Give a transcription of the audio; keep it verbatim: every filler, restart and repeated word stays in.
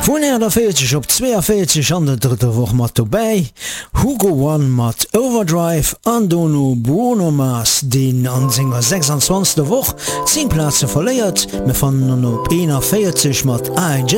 Vun er der feiertzech op zweiundvierzig an der dritte Woch mat vorbei. Hugo One mat Overdrive an Dono Bruno Mars, den an senger sechsundzwanzigste Woch zehn Plätze verléiert, me fannnen op eenundvierzig mat I